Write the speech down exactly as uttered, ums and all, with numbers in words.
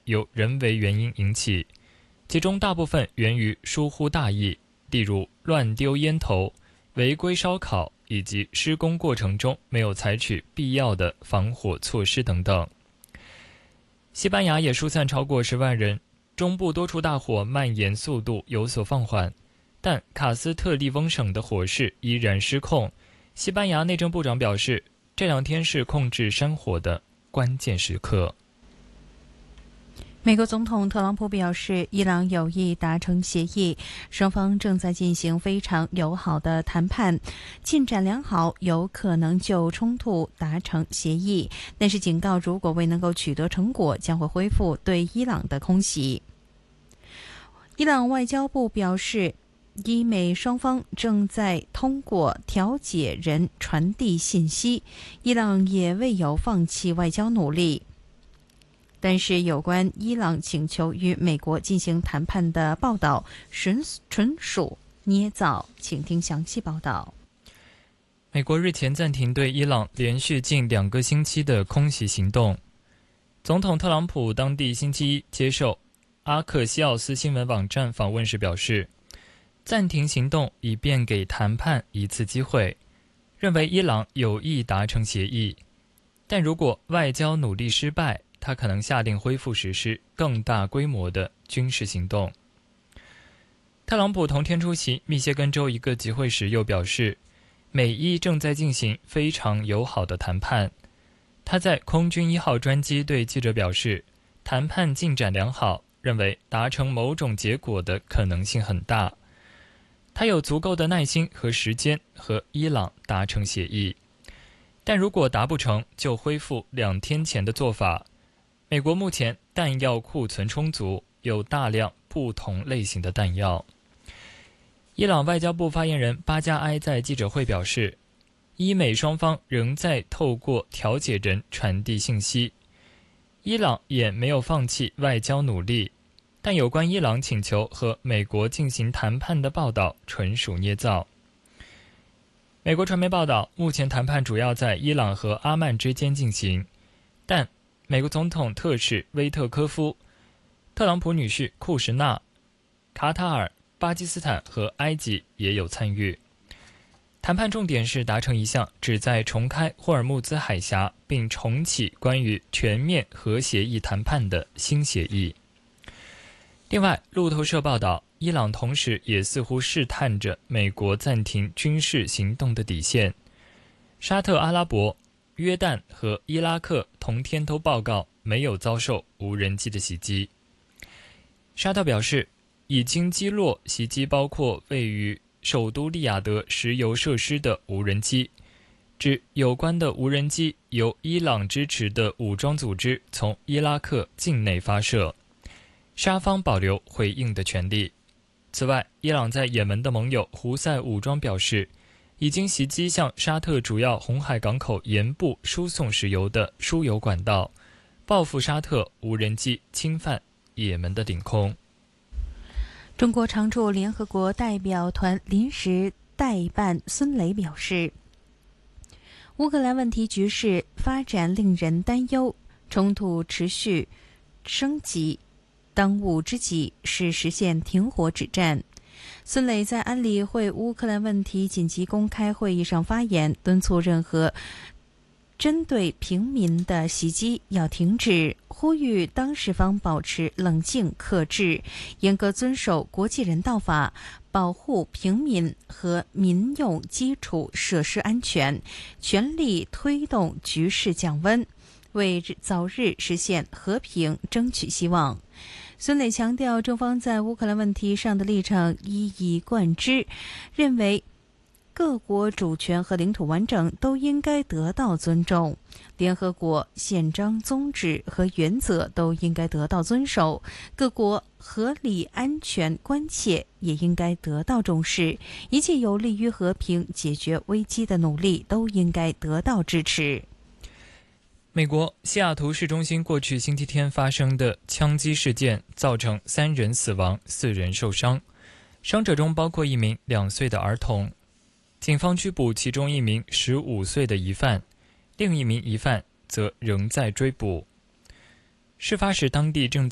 由人为原因引起，其中大部分源于疏忽大意，例如乱丢烟头、违规烧烤以及施工过程中没有采取必要的防火措施等等。西班牙也疏散超过十万人，中部多处大火蔓延速度有所放缓，但卡斯特利翁省的火势依然失控。西班牙内政部长表示，这两天是控制山火的关键时刻。 美国总统特朗普表示，伊朗有意达成协议，双方正在进行非常友好的谈判，进展良好，有可能就冲突达成协议，但是警告，如果未能够取得成果，将会恢复对伊朗的空袭。伊朗外交部表示，伊美双方正在通过调解人传递信息，伊朗也未有放弃外交努力。但是有关伊朗请求与美国进行谈判的报道纯纯属捏造，请听详细报道。 美国日前暂停对伊朗连续近两个星期的空袭行动。总统特朗普当地星期一接受阿克西奥斯新闻网站访问时表示，暂停行动以便给谈判一次机会，认为伊朗有意达成协议，但如果外交努力失败，他可能下令恢复实施更大规模的军事行动。特朗普同天出席密歇根州一个集会时又表示，美伊正在进行非常友好的谈判。他在空军一号专机对记者表示，谈判进展良好，认为达成某种结果的可能性很大。他有足够的耐心和时间和伊朗达成协议，但如果达不成，就恢复两天前的做法。美国目前弹药库存充足，有大量不同类型的弹药。伊朗外交部发言人巴加埃在记者会表示，伊美双方仍在透过调解人传递信息，伊朗也没有放弃外交努力，但有关伊朗请求和美国进行谈判的报道纯属捏造。美国传媒报道，目前谈判主要在伊朗和阿曼之间进行，但美国总统特使威特科夫、特朗普女婿库什纳、卡塔尔、巴基斯坦和埃及也有参与。谈判重点是达成一项旨在重开霍尔木兹海峡并重启关于全面核协议谈判的新协议。另外，路透社报道，伊朗同时也似乎试探着美国暂停军事行动的底线。沙特阿拉伯、约旦和伊拉克同天都报告没有遭受无人机的袭击。沙特表示，已经击落袭击包括位于首都利雅得石油设施的无人机，指有关的无人机由伊朗支持的武装组织从伊拉克境内发射，沙方保留回应的权利。此外，伊朗在也门的盟友胡塞武装表示，已经袭击向沙特主要红海港口沿部输送石油的输油管道，报复沙特无人机侵犯也门的领空。 中国常驻联合国代表团临时代办孙磊表示，乌克兰问题局势发展令人担忧，冲突持续升级，当务之急是实现停火止战。孙磊在安理会乌克兰问题紧急公开会议上发言，敦促任何针对平民的袭击要停止，呼吁当事方保持冷静克制，严格遵守国际人道法，保护平民和民用基础设施安全，全力推动局势降温，为早日实现和平争取希望。孙磊强调，中方在乌克兰问题上的立场一以贯之，认为各国主权和领土完整都应该得到尊重，联合国宪章宗旨和原则都应该得到遵守，各国合理安全关切也应该得到重视，一切有利于和平解决危机的努力都应该得到支持。 美国西雅图市中心过去星期天发生的枪击事件造成三人死亡，四人受伤，伤者中包括一名两岁的儿童。警方拘捕其中一名十五岁的疑犯，另一名疑犯则仍在追捕。事发时，当地正在